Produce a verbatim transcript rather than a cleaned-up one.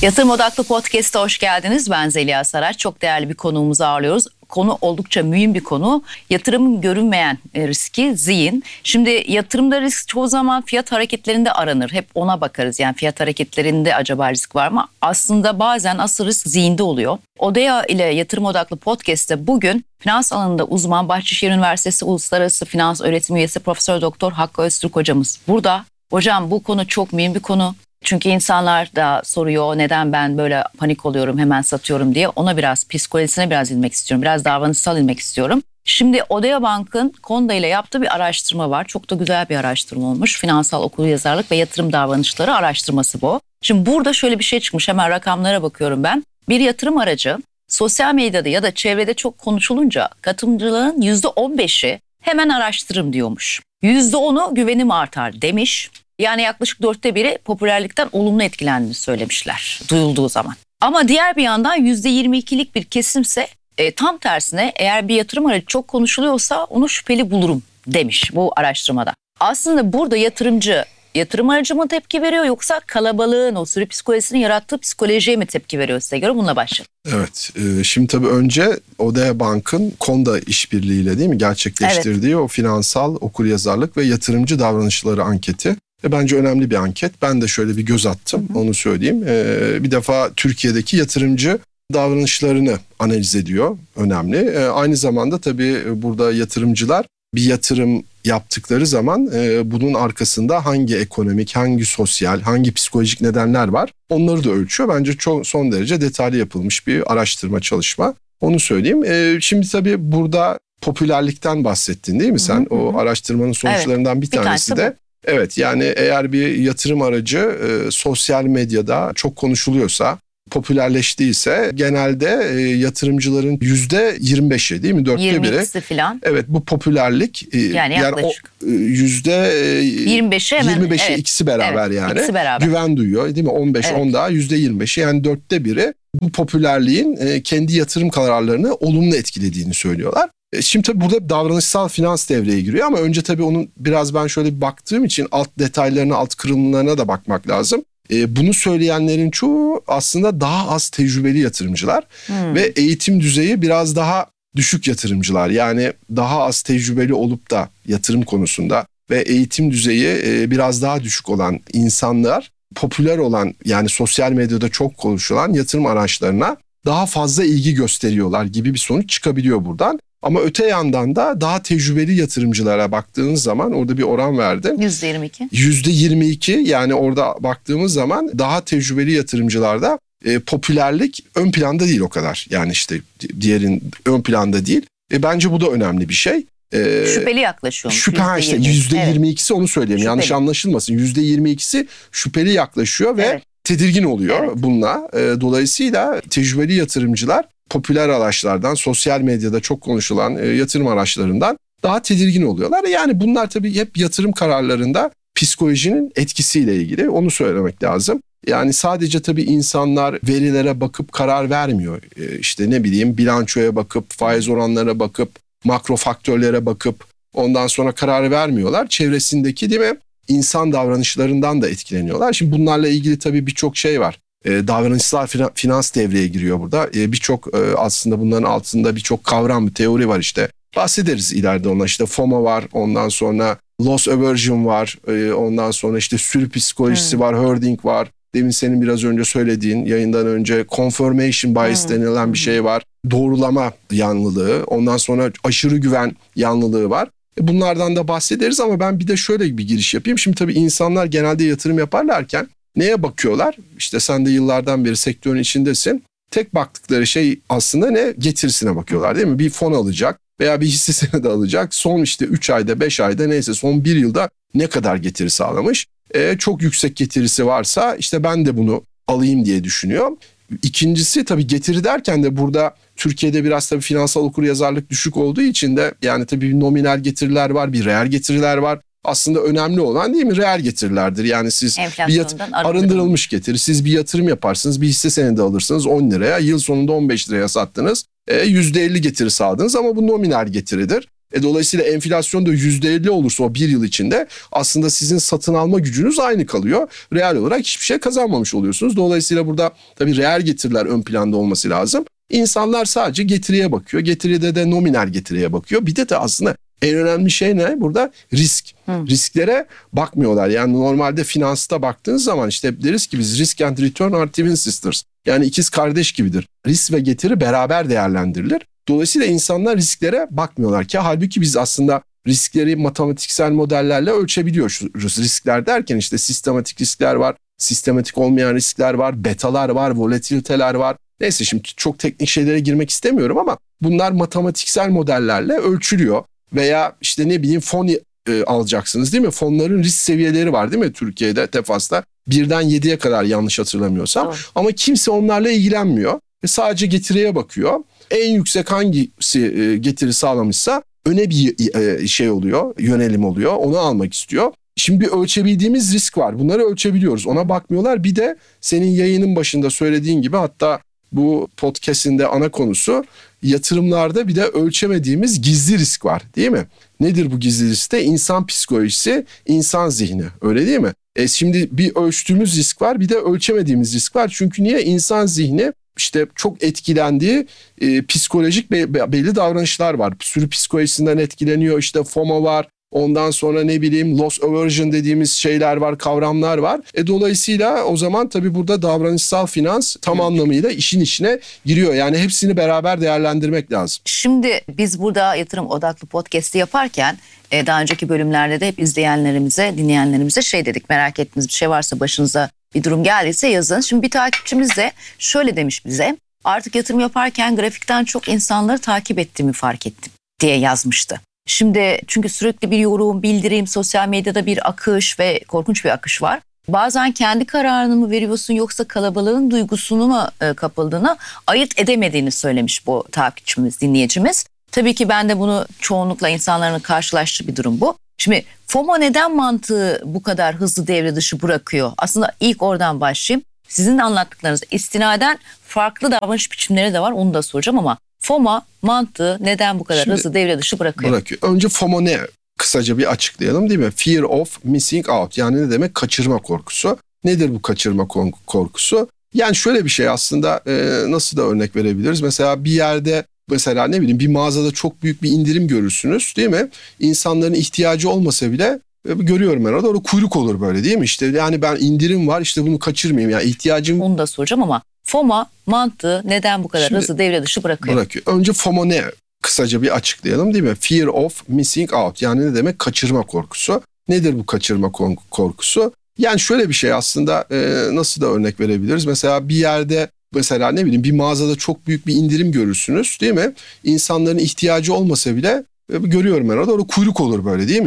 Yatırım Odaklı Podcast'a hoş geldiniz. Ben Zeliha Saraç. Çok değerli bir konuğumuzu ağırlıyoruz. Konu oldukça mühim bir konu. Yatırımın görünmeyen riski zihin. Şimdi yatırımda risk çoğu zaman fiyat hareketlerinde aranır. Hep ona bakarız. Yani fiyat hareketlerinde acaba risk var mı? Aslında bazen asıl risk zihinde oluyor. Odea ile Yatırım Odaklı Podcast'te bugün finans alanında uzman Bahçeşehir Üniversitesi Uluslararası Finans Öğretim Üyesi Profesör Doktor Hakkı Öztürk hocamız burada. Hocam bu konu çok mühim bir konu. Çünkü insanlar da soruyor neden ben böyle panik oluyorum hemen satıyorum diye. Ona biraz psikolojisine biraz inmek istiyorum. Biraz davranışsal inmek istiyorum. Şimdi Odea Bank'ın Konda ile yaptığı bir araştırma var. Çok da güzel bir araştırma olmuş. Finansal okuryazarlık ve yatırım davranışları araştırması bu. Şimdi burada şöyle bir şey çıkmış. Hemen rakamlara bakıyorum ben. Bir yatırım aracı sosyal medyada ya da çevrede çok konuşulunca katılımcıların yüzde on beşi hemen araştırırım diyormuş. yüzde onu güvenim artar demiş. Yani yaklaşık dörtte biri popülerlikten olumlu etkilendiğini söylemişler duyulduğu zaman. Ama diğer bir yandan yüzde yirmi ikilik bir kesimse e, tam tersine eğer bir yatırım aracı çok konuşuluyorsa onu şüpheli bulurum demiş bu araştırmada. Aslında burada yatırımcı yatırım aracı mı tepki veriyor yoksa kalabalığın o sürü psikolojisinin yarattığı psikolojiye mi tepki veriyor size göre? Bununla başlayalım. Evet, e, şimdi tabii önce Odea Bank'ın Konda işbirliğiyle değil mi gerçekleştirdiği evet. o finansal okuryazarlık ve yatırımcı davranışları anketi. E, bence önemli bir anket. Ben de şöyle bir göz attım, hı hı. onu söyleyeyim. E, bir defa Türkiye'deki yatırımcı davranışlarını analiz ediyor, önemli. E, aynı zamanda tabii burada yatırımcılar bir yatırım yaptıkları zaman e, bunun arkasında hangi ekonomik, hangi sosyal, hangi psikolojik nedenler var onları da ölçüyor. Bence çok son derece detaylı yapılmış bir araştırma çalışma. Onu söyleyeyim. E, şimdi tabii burada popülerlikten bahsettin değil mi sen? Hı hı. O araştırmanın sonuçlarından evet. bir, bir tanesi de. Evet, yani eğer bir yatırım aracı e, sosyal medyada çok konuşuluyorsa, popülerleştiyse genelde e, yatırımcıların yüzde yirmi beşi değil mi? Dörtte biri. yirmi ikisi falan. Evet, bu popülerlik e, yani yaklaşık. Yani o e, yüzde yirmi beşi hemen. yirmi beşi evet. ikisi beraber evet, yani. İkisi beraber. Güven duyuyor değil mi? on beş evet. on daha yüzde yirmi beşi yani dörtte biri bu popülerliğin e, kendi yatırım kararlarını olumlu etkilediğini söylüyorlar. Şimdi tabii burada davranışsal finans devreye giriyor ama önce tabii onun biraz ben şöyle bir baktığım için alt detaylarına, alt kırılımlarına da bakmak lazım. E, bunu söyleyenlerin çoğu aslında daha az tecrübeli yatırımcılar hmm. ve eğitim düzeyi biraz daha düşük yatırımcılar. Yani daha az tecrübeli olup da yatırım konusunda ve eğitim düzeyi e, biraz daha düşük olan insanlar popüler olan yani sosyal medyada çok konuşulan yatırım araçlarına daha fazla ilgi gösteriyorlar gibi bir sonuç çıkabiliyor buradan. Ama öte yandan da daha tecrübeli yatırımcılara baktığınız zaman orada bir oran verdim. yüzde yirmi iki. yüzde yirmi iki yani orada baktığımız zaman daha tecrübeli yatırımcılarda e, popülerlik ön planda değil o kadar. Yani işte diğerin ön planda değil. E, bence bu da önemli bir şey. E, şüpheli yaklaşıyor. Şüphe işte yüzde yirmi ikisi evet. onu söyleyeyim şüpheli. Yanlış anlaşılmasın. yüzde yirmi ikisi şüpheli yaklaşıyor ve evet. tedirgin oluyor evet. bununla. E, dolayısıyla tecrübeli yatırımcılar popüler araçlardan, sosyal medyada çok konuşulan e, yatırım araçlarından daha tedirgin oluyorlar. Yani bunlar tabii hep yatırım kararlarında psikolojinin etkisiyle ilgili. Onu söylemek lazım. Yani sadece tabii insanlar verilere bakıp karar vermiyor. E, işte ne bileyim bilançoya bakıp, faiz oranlarına bakıp, makro faktörlere bakıp ondan sonra karar vermiyorlar. Çevresindeki değil mi? İnsan davranışlarından da etkileniyorlar. Şimdi bunlarla ilgili tabii birçok şey var. E, davranışsal finans devreye giriyor burada. E, birçok e, aslında bunların altında birçok kavram, bir teori var işte. Bahsederiz ileride ona. İşte FOMO var, ondan sonra loss aversion var, e, ondan sonra işte sürü psikolojisi hmm. var, herding var. Demin senin biraz önce söylediğin yayından önce confirmation bias hmm. denilen bir şey var. Doğrulama yanlılığı, ondan sonra aşırı güven yanlılığı var. E, bunlardan da bahsederiz ama ben bir de şöyle bir giriş yapayım. Şimdi tabii insanlar genelde yatırım yaparlarken neye bakıyorlar? İşte sen de yıllardan beri sektörün içindesin. Tek baktıkları şey aslında ne? Getirisine bakıyorlar değil mi? Bir fon alacak veya bir hisse senedi alacak. Son işte üç ayda, beş ayda neyse son bir yılda ne kadar getiri sağlamış? Ee, çok yüksek getirisi varsa işte ben de bunu alayım diye düşünüyor. İkincisi tabii getiri derken de burada Türkiye'de biraz tabii finansal okuryazarlık düşük olduğu için de yani tabii bir nominal getiriler var, bir reel getiriler var. Aslında önemli olan değil mi? Reel getirilerdir. Yani siz bir yat- arındırılmış getiri. Siz bir yatırım yaparsınız, bir hisse senedi alırsınız on liraya. Yıl sonunda on beş liraya sattınız. E, yüzde elli getiri sağladınız ama bu nominal getiridir. E dolayısıyla enflasyon da yüzde elli olursa o bir yıl içinde aslında sizin satın alma gücünüz aynı kalıyor. Reel olarak hiçbir şey kazanmamış oluyorsunuz. Dolayısıyla burada tabii reel getiriler ön planda olması lazım. İnsanlar sadece getiriye bakıyor. Getiride de nominal getiriye bakıyor. Bir de de aslında en önemli şey ne? Burada risk. Hı. Risklere bakmıyorlar. Yani normalde finansta baktığınız zaman işte deriz ki biz risk and return are twin sisters. Yani ikiz kardeş gibidir. Risk ve getiri beraber değerlendirilir. Dolayısıyla insanlar risklere bakmıyorlar ki halbuki biz aslında riskleri matematiksel modellerle ölçebiliyoruz. Riskler derken işte sistematik riskler var, sistematik olmayan riskler var, betalar var, volatiliteler var. Neyse şimdi çok teknik şeylere girmek istemiyorum ama bunlar matematiksel modellerle ölçülüyor. Veya işte ne bileyim fon e, alacaksınız değil mi? Fonların risk seviyeleri var değil mi Türkiye'de, Tefas'ta? Birden yediye kadar yanlış hatırlamıyorsam. Evet. Ama kimse onlarla ilgilenmiyor. E, sadece getiriye bakıyor. En yüksek hangisi e, getiri sağlamışsa öne bir e, şey oluyor, yönelim oluyor. Onu almak istiyor. Şimdi bir ölçebildiğimiz risk var. Bunları ölçebiliyoruz. Ona bakmıyorlar. Bir de senin yayının başında söylediğin gibi hatta bu podcast'in de ana konusu yatırımlarda bir de ölçemediğimiz gizli risk var değil mi? Nedir bu gizli risk de? İnsan psikolojisi, insan zihni. Öyle değil mi? E şimdi bir ölçtüğümüz risk var, bir de ölçemediğimiz risk var. Çünkü niye? İnsan zihni işte çok etkilendiği e, psikolojik be, belli davranışlar var. Sürü psikolojisinden etkileniyor. İşte FOMO var. Ondan sonra ne bileyim loss aversion dediğimiz şeyler var, kavramlar var. E dolayısıyla o zaman tabii burada davranışsal finans tam evet. anlamıyla işin içine giriyor. Yani hepsini beraber değerlendirmek lazım. Şimdi biz burada yatırım odaklı podcast'i yaparken daha önceki bölümlerde de hep izleyenlerimize, dinleyenlerimize şey dedik. Merak ettiğiniz bir şey varsa, başınıza bir durum geldiyse yazın. Şimdi bir takipçimiz de şöyle demiş bize. Artık yatırım yaparken grafikten çok insanları takip ettiğimi fark ettim diye yazmıştı. Şimdi çünkü sürekli bir yorum, bildirim, sosyal medyada bir akış ve korkunç bir akış var. Bazen kendi kararını mı veriyorsun yoksa kalabalığın duygusunu mu e, kapıldığını ayırt edemediğini söylemiş bu takipçimiz, dinleyicimiz. Tabii ki ben de bunu çoğunlukla insanların karşılaştığı bir durum bu. Şimdi FOMO neden mantığı bu kadar hızlı devre dışı bırakıyor? Aslında ilk oradan başlayayım. Sizin de anlattıklarınız istinaden farklı davranış biçimleri de var, onu da soracağım ama FOMO mantığı neden bu kadar Şimdi, hızlı devre dışı bırakıyor? Bırakıyor. Önce FOMO ne? Kısaca bir açıklayalım değil mi? Fear of missing out. Yani ne demek? Kaçırma korkusu. Nedir bu kaçırma korkusu? Yani şöyle bir şey aslında e, nasıl da örnek verebiliriz? Mesela bir yerde mesela ne bileyim bir mağazada çok büyük bir indirim görürsünüz değil mi? İnsanların ihtiyacı olmasa bile e, görüyorum ben orada orada kuyruk olur böyle değil mi? İşte yani ben indirim var işte bunu kaçırmayayım yani ihtiyacım. Onu da soracağım ama FOMO mantığı neden bu kadar Şimdi, hızlı devre dışı bırakıyor? Bırakıyor. Önce FOMO ne? Kısaca bir açıklayalım değil mi? Fear of missing out. Yani ne demek? Kaçırma korkusu. Nedir bu kaçırma korkusu? Yani şöyle bir şey aslında e, nasıl da örnek verebiliriz? Mesela bir yerde mesela ne bileyim bir mağazada çok büyük bir indirim görürsünüz değil mi? İnsanların ihtiyacı olmasa bile e, görüyorum ben orada orada kuyruk olur böyle değil mi?